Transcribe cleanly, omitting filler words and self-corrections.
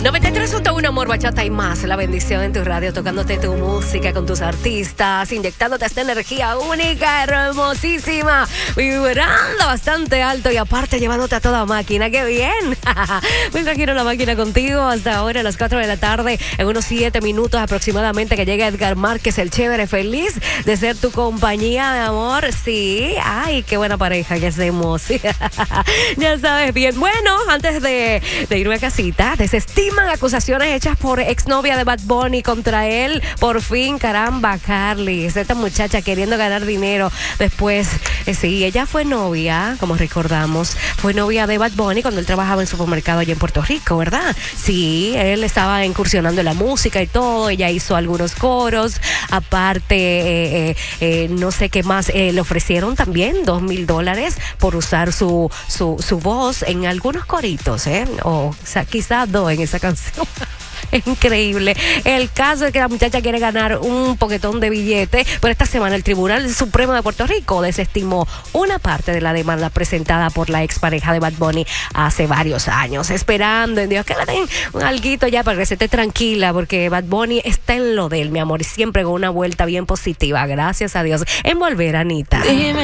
93.1 Amor, Bachata y más. La bendición en tu radio, tocándote tu música con tus artistas, inyectándote esta energía única, hermosísima, vibrando bastante alto y aparte llevándote a toda máquina. ¡Qué bien! Muy tranquilo la máquina contigo hasta ahora a las 4 de la tarde, en unos 7 minutos aproximadamente que llega Edgar Márquez, el chévere, feliz de ser tu compañía de amor. Sí, ay, qué buena pareja que hacemos. Ya sabes bien. Bueno, antes de irme a casita, desestiman acusaciones hechas por exnovia de Bad Bunny contra él. Por fin, caramba, Carly, esta muchacha queriendo ganar dinero después. Sí, ella fue novia, como recordamos, fue novia de Bad Bunny cuando él trabajaba en supermercado allá en Puerto Rico, ¿verdad? Sí, él estaba incursionando en la música y todo. Ella hizo algunos coros, aparte, no sé qué más, le ofrecieron también $2,000 por usar su voz en algunos coritos, o sea, quizás dos en esa canción. Increíble. El caso es que la muchacha quiere ganar un poquetón de billete, pero esta semana el Tribunal Supremo de Puerto Rico desestimó una parte de la demanda presentada por la expareja de Bad Bunny hace varios años, esperando en Dios que le den un alguito ya para que se esté tranquila, porque Bad Bunny está en lo de él, mi amor, y siempre con una vuelta bien positiva, gracias a Dios, en volver, Anita. Dime.